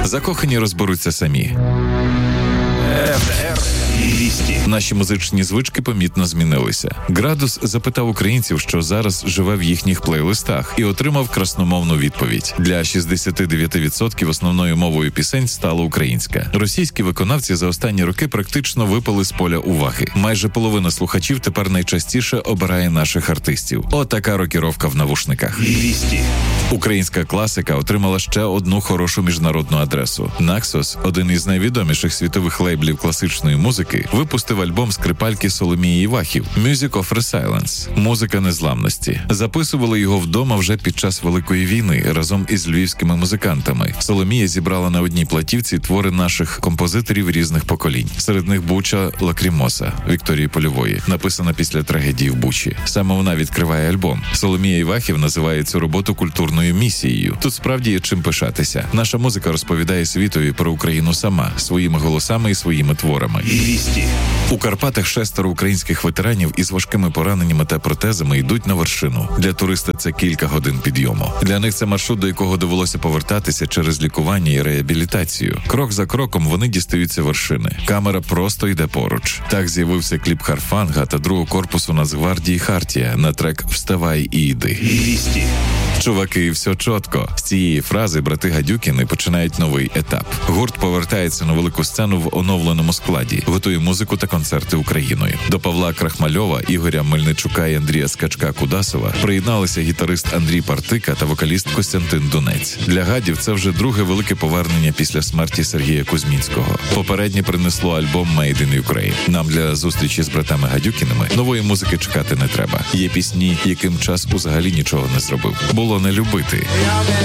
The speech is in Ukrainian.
Закохані розберуться самі. Наші музичні звички помітно змінилися. Градус запитав українців, що зараз живе в їхніх плейлистах, і отримав красномовну відповідь. Для 69% основною мовою пісень стала українська. Російські виконавці за останні роки практично випали з поля уваги. Майже половина слухачів тепер найчастіше обирає наших артистів. Отака рокіровка в навушниках. Українська класика отримала ще одну хорошу міжнародну адресу. Naxos, один із найвідоміших світових лейблів класичної музики, випустив альбом скрипальки Соломії Івахів «Music of Resilience» – «Музика незламності». Записували його вдома вже під час Великої війни разом із львівськими музикантами. Соломія зібрала на одній платівці твори наших композиторів різних поколінь. Серед них «Буча Лакрімоса» Вікторії Польової, написана після трагедії в Бучі. Саме вона відкриває альбом. Соломія Івахів називає цю роботу культурною місією. Тут справді є чим пишатися. Наша музика розповідає світові про Україну сама, своїми голосами і своїми творами. У Карпатах 6 українських ветеранів із важкими пораненнями та протезами йдуть на вершину. Для туриста це кілька годин підйому. Для них це маршрут, до якого довелося повертатися через лікування і реабілітацію. Крок за кроком вони дістаються вершини. Камера просто йде поруч. Так з'явився кліп Харфанга та другого корпусу Нацгвардії «Хартія» на трек «Вставай і йди». Чуваки, все чітко. З цієї фрази брати Гадюкіни починають новий етап. Гурт повертається на велику сцену в оновленому складі, готує музику та концерти Україною. До Павла Крахмальова, Ігоря Мельничука і Андрія Скачка-Кудасова приєдналися гітарист Андрій Партика та вокаліст Костянтин Дунець. Для гадів це вже друге велике повернення після смерті Сергія Кузьмінського. Попереднє принесло альбом «Made in Ukraine». Нам для зустрічі з братами Гадюкіними нової музики чекати не треба. Є пісні, яким час узагалі нічого не зробив. Було не любити. Я не